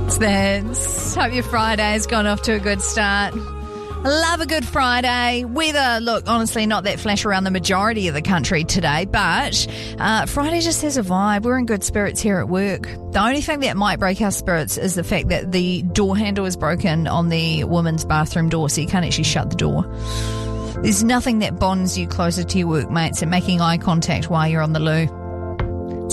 Hope your Friday's gone off to a good start. I love a good Friday. Weather, look, honestly, not that flash around the majority of the country today, but Friday just has a vibe. We're in good spirits here at work. The only thing that might break our spirits is the fact that the door handle is broken on the women's bathroom door, so you can't actually shut the door. There's nothing that bonds you closer to your workmates than making eye contact while you're on the loo.